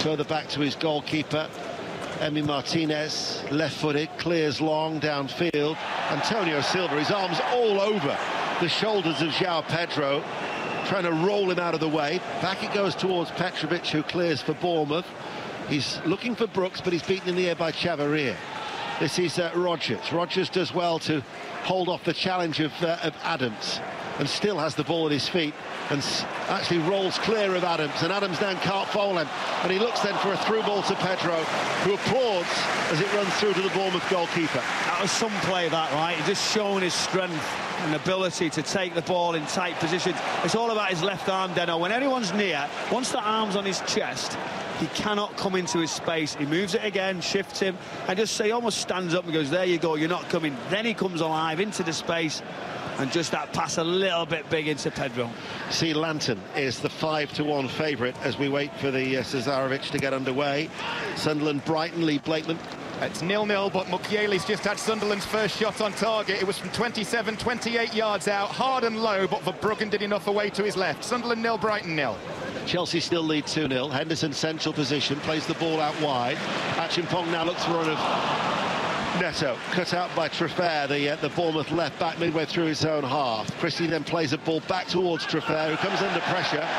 further back to his goalkeeper. Emi Martinez, left-footed, clears long downfield. Antonio Silva, his arms all over the shoulders of João Pedro, trying to roll him out of the way. Back it goes towards Petrovic, who clears for Bournemouth. He's looking for Brooks, but he's beaten in the air by Chavarria. This is Rodgers. Rodgers does well to hold off the challenge of Adams, and still has the ball at his feet, and actually rolls clear of Adams, and Adams then can't foul him, and he looks then for a through ball to Pedro, who applauds as it runs through to the Bournemouth goalkeeper. That was some play, that, right? He's just showing his strength and ability to take the ball in tight positions. It's all about his left arm, Deno. When anyone's near, once the arm's on his chest, he cannot come into his space. He moves it again, shifts him, and just he almost stands up and goes, there you go, you're not coming. Then he comes alive into the space, and just that pass a little bit big into Pedro. Sea Lantern is the 5-1 favourite as we wait for the Cesarovic to get underway. Sunderland, Brighton, Lee Blakeman. It's 0-0, but Mukiele's just had Sunderland's first shot on target. It was from 27, 28 yards out, hard and low, but Verbruggen did enough away to his left. Sunderland 0, Brighton 0. Chelsea still lead 2-0. Henderson central position, plays the ball out wide. Achimpong now looks for a run of Neto, cut out by Truffaut, the Bournemouth left back midway through his own half. Christie then plays a ball back towards Truffaut, who comes under pressure.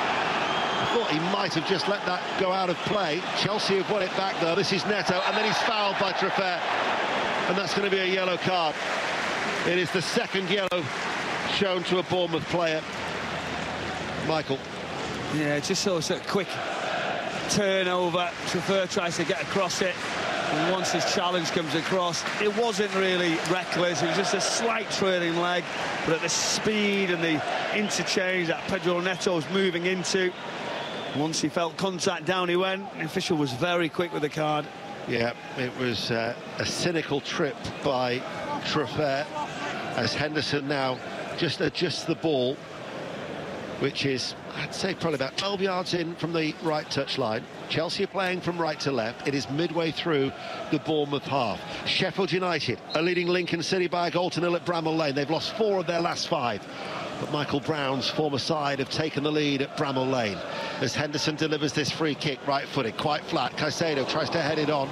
I thought he might have just let that go out of play. Chelsea have won it back, though. This is Neto, and then he's fouled by Truffaut, and that's going to be a yellow card. It is the second yellow shown to a Bournemouth player. Michael. Yeah, just so it's a quick turnover. Truffaut tries to get across it, and once his challenge comes across, it wasn't really reckless. It was just a slight trailing leg, but at the speed and the interchange that Pedro Neto's moving into, once he felt contact, down he went. The official was very quick with the card. Yeah, it was a cynical trip by Truffaut, as Henderson now just adjusts the ball, which is, I'd say, probably about 12 yards in from the right touchline. Chelsea are playing from right to left. It is midway through the Bournemouth half. Sheffield United are leading Lincoln City by a goal to nil at Bramall Lane. They've lost 4 of their last 5. But Michael Brown's former side have taken the lead at Bramall Lane as Henderson delivers this free kick, right-footed, quite flat. Caicedo tries to head it on.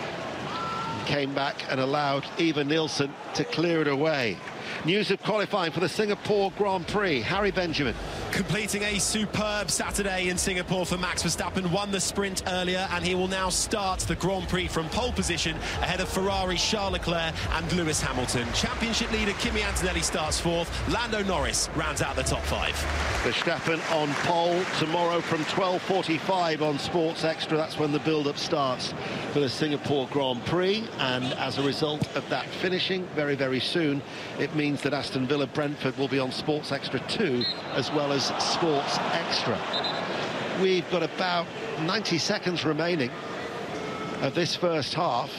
Came back and allowed Eva Nielsen to clear it away. News of qualifying for the Singapore Grand Prix. Harry Benjamin. Completing a superb Saturday in Singapore for Max Verstappen, won the sprint earlier, and he will now start the Grand Prix from pole position ahead of Ferrari Charles Leclerc and Lewis Hamilton. Championship leader Kimi Antonelli starts 4th. Lando Norris rounds out the top 5. Verstappen on pole tomorrow from 12:45 on Sports Extra. That's when the build-up starts for the Singapore Grand Prix, and as a result of that finishing very, very soon, it means that Aston Villa Brentford will be on Sports Extra 2 as well as Sports Extra. We've got about 90 seconds remaining of this first half,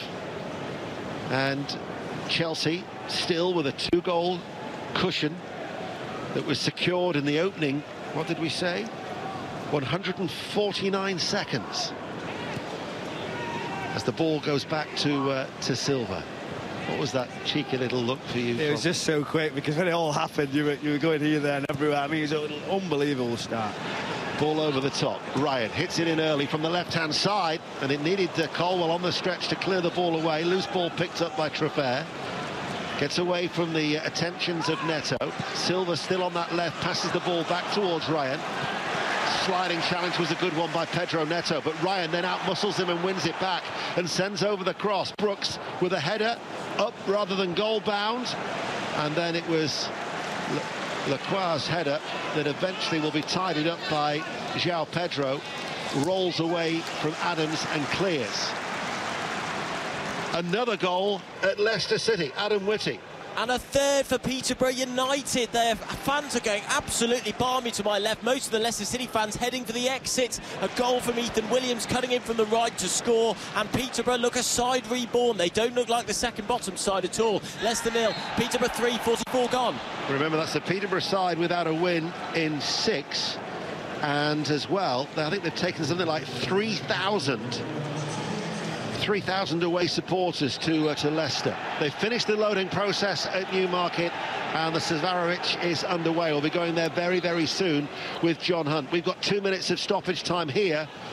and Chelsea still with a 2-goal cushion that was secured in the opening, what did we say, 149 seconds, as the ball goes back to Silva. What was that cheeky little look for you? It was just so quick, because when it all happened, you were going here, there and everywhere. I mean, it was an unbelievable start. Ball over the top. Ryan hits it in early from the left-hand side, and it needed Colwell on the stretch to clear the ball away. Loose ball picked up by Truffaut. Gets away from the attentions of Neto. Silva still on that left, passes the ball back towards Ryan. Sliding challenge was a good one by Pedro Neto, but Ryan then out-muscles him and wins it back and sends over the cross. Brooks with a header up rather than goal-bound, and then it was Lacroix's header that eventually will be tidied up by João Pedro, rolls away from Adams and clears. Another goal at Leicester City, Adam Whitty. And a third for Peterborough United. Their fans are going absolutely balmy to my left. Most of the Leicester City fans heading for the exit. A goal from Ethan Williams cutting in from the right to score. And Peterborough look a side reborn. They don't look like the second bottom side at all. Leicester 0, Peterborough 3, 44 gone. Remember, that's the Peterborough side without a win in 6. And as well, I think they've taken something like 3,000 away supporters to Leicester. They've finished the loading process at Newmarket, and the Cesarovic is underway. We'll be going there very, very soon with John Hunt. We've got 2 minutes of stoppage time here